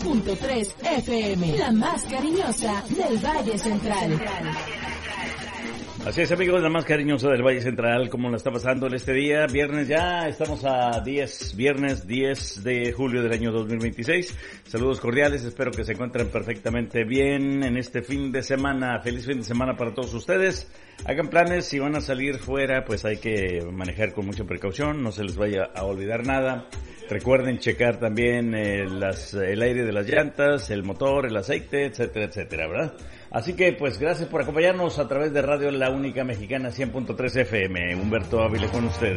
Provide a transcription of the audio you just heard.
100.3 FM, la más cariñosa del Valle Central. Así es, amigos, la más cariñosa del Valle Central. ¿Cómo la está pasando en este día? Viernes ya, estamos a viernes 10 de julio del año 2026. Saludos cordiales, espero que se encuentren perfectamente bien en este fin de semana. Feliz fin de semana para todos ustedes. Hagan planes, si van a salir fuera, pues hay que manejar con mucha precaución, no se les vaya a olvidar nada. Recuerden checar también el aire de las llantas, el motor, el aceite, etcétera, etcétera, ¿verdad? Así que, pues, gracias por acompañarnos a través de Radio La Única Mexicana 100.3 FM. Humberto Ávila con ustedes.